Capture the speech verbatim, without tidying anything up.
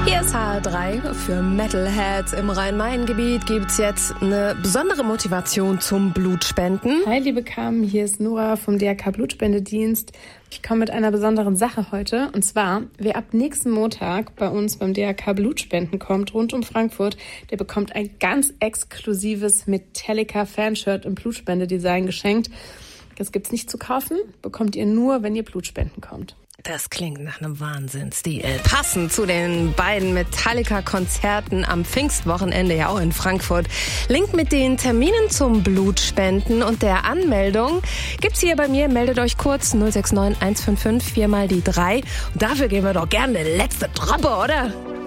Hier ist H R drei. Für Metalheads im Rhein-Main-Gebiet gibt's jetzt eine besondere Motivation zum Blutspenden. Hi, liebe Carmen, hier ist Nora vom D R K Blutspendedienst. Ich komme mit einer besonderen Sache heute. Und zwar, wer ab nächsten Montag bei uns beim D R K Blutspenden kommt, rund um Frankfurt, der bekommt ein ganz exklusives Metallica-Fanshirt im Blutspende-Design geschenkt. Das gibt's nicht zu kaufen, bekommt ihr nur, wenn ihr Blutspenden kommt. Das klingt nach einem Wahnsinnsdeal. Passend zu den beiden Metallica-Konzerten am Pfingstwochenende ja auch in Frankfurt. Link mit den Terminen zum Blutspenden und der Anmeldung gibt's hier bei mir. Meldet euch kurz null sechs neun eins fünf fünf vier mal die drei. Und dafür geben wir doch gerne eine letzte Troppe, oder?